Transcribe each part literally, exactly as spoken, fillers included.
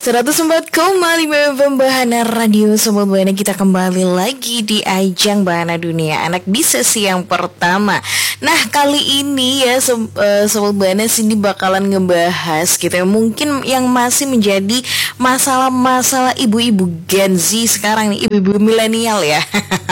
seratus empat koma lima F M Bahana Radio. Sobat Bahana, kita kembali lagi di ajang Bahana Dunia Anak di sesi yang pertama. Nah, kali ini ya sob, uh, Sobat Bahana sini bakalan ngebahas gitu ya, mungkin yang masih menjadi masalah-masalah ibu-ibu Gen Z sekarang nih, ibu-ibu milenial ya.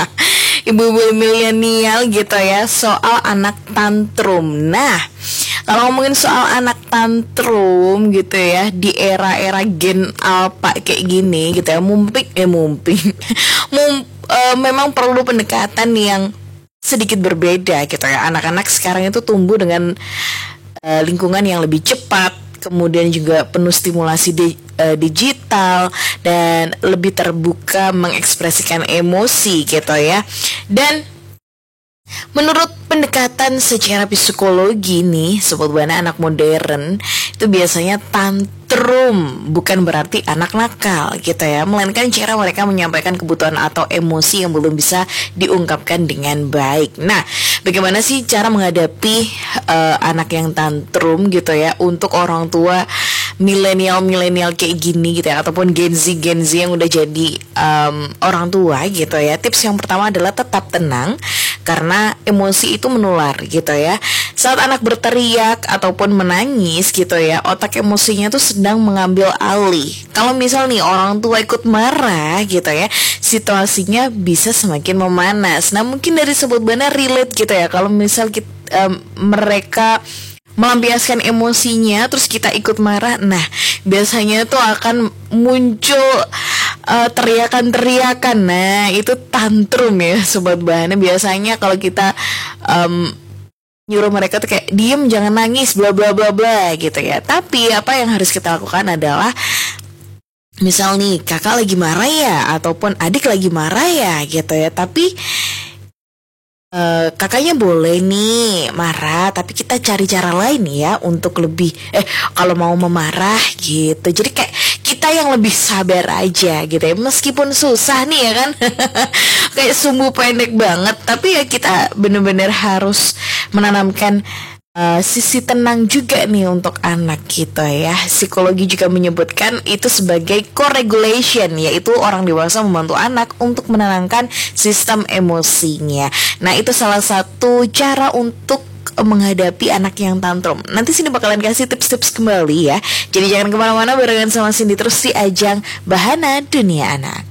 Ibu-ibu milenial gitu ya, soal anak tantrum. Nah, kalau ngomongin soal anak tantrum gitu ya, di era-era gen alpha kayak gini gitu ya, mumpik eh mumpik Mum, e, memang perlu pendekatan yang sedikit berbeda gitu ya. Anak-anak sekarang itu tumbuh dengan e, lingkungan yang lebih cepat, kemudian juga penuh stimulasi di, e, digital, dan lebih terbuka mengekspresikan emosi gitu ya. Dan menurut pendekatan secara psikologi nih, Sobat Bahana, anak modern itu biasanya tantrum bukan berarti anak nakal gitu ya, melainkan cara mereka menyampaikan kebutuhan atau emosi yang belum bisa diungkapkan dengan baik. Nah, bagaimana sih cara menghadapi uh, anak yang tantrum gitu ya, untuk orang tua milenial-milenial kayak gini gitu ya, ataupun Gen Z Gen Z yang udah jadi um, orang tua gitu ya. Tips yang pertama adalah tetap tenang, karena emosi itu menular gitu ya. Saat anak berteriak ataupun menangis gitu ya, otak emosinya tuh sedang mengambil alih. Kalau misal nih orang tua ikut marah gitu ya, situasinya bisa semakin memanas. Nah, mungkin dari Sobat Bahana relate gitu ya, kalau misal kita, um, mereka melampiaskan emosinya terus kita ikut marah, nah biasanya tuh akan muncul uh, teriakan-teriakan. Nah, itu tantrum ya Sobat Bahana. Biasanya kalau kita um, nyuruh mereka tuh kayak diem, jangan nangis, bla bla bla bla gitu ya. Tapi apa yang harus kita lakukan adalah, misal nih kakak lagi marah ya, ataupun adik lagi marah ya gitu ya, tapi Uh, kakaknya boleh nih marah, tapi kita cari cara lain ya untuk lebih eh kalau mau memarah gitu. Jadi kayak kita yang lebih sabar aja gitu ya, meskipun susah nih ya kan. Kayak sumbu pendek banget, tapi ya kita bener-bener harus menanamkan Uh, sisi tenang juga nih untuk anak kita ya. Psikologi juga menyebutkan itu sebagai co-regulation, yaitu orang dewasa membantu anak untuk menenangkan sistem emosinya. Nah, itu salah satu cara untuk menghadapi anak yang tantrum. Nanti sini bakalan kasih tips-tips kembali ya. Jadi jangan kemana-mana, barengan sama Cindy terus di ajang Bahana Dunia Anak.